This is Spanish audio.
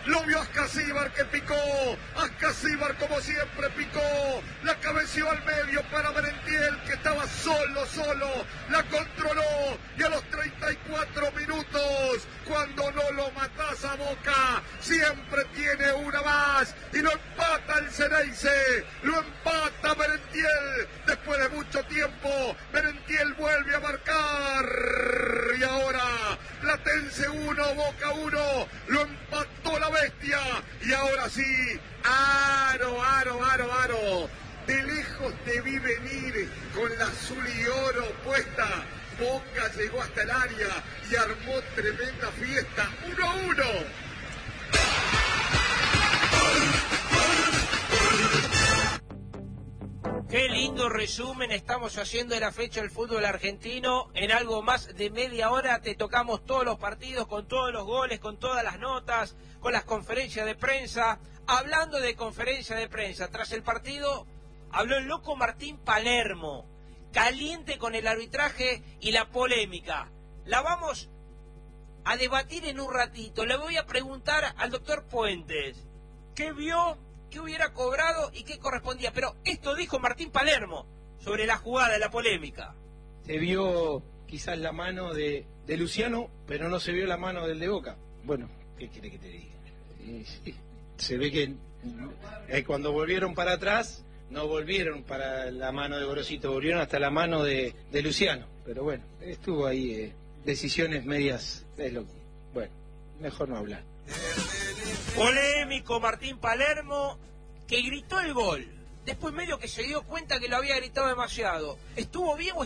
lo vio Ascasíbar que picó, Ascasíbar como siempre picó, la cabeció al medio para Merentiel que estaba solo, la controló y a los 34 minutos, cuando no lo matás a Boca, siempre tiene una más y lo empata el Ceneice, lo empata Merentiel, después de mucho tiempo, Merentiel vuelve a marcar y ahora Platense 1, Boca 1, lo empató la bestia y ahora sí, Aro, de lejos te vi venir con la azul y oro puesta, Boca llegó hasta el área y armó tremenda fiesta, 1-1. Qué lindo resumen estamos haciendo de la fecha del fútbol argentino. En algo más de media hora te tocamos todos los partidos, con todos los goles, con todas las notas, con las conferencias de prensa. Hablando de conferencia de prensa, tras el partido habló el loco Martín Palermo, caliente con el arbitraje y la polémica. La vamos a debatir en un ratito. Le voy a preguntar al doctor Puentes qué vio, qué hubiera cobrado y qué correspondía. Pero esto dijo Martín Palermo sobre la jugada, la polémica. Se vio quizás la mano de Luciano, pero no se vio la mano del de Boca. Bueno, ¿qué quiere que te diga? Sí, se ve que cuando volvieron para atrás, no volvieron para la mano de Gorosito, volvieron hasta la mano de Luciano. Pero bueno, estuvo ahí decisiones medias. Bueno, mejor no hablar. Polémico Martín Palermo, que gritó el gol. Después medio que se dio cuenta que lo había gritado demasiado. ¿Estuvo bien o